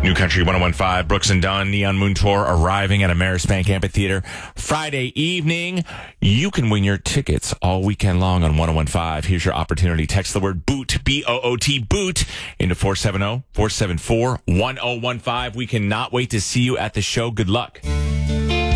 New Country 101.5, Brooks and Dunn, Neon Moon Tour arriving at Amerisbank Amphitheater Friday evening. You can win your tickets all weekend long on 101.5. Here's your opportunity. Text the word BOOT, B-O-O-T, BOOT, into 470-474-1015. We cannot wait to see you at the show. Good luck.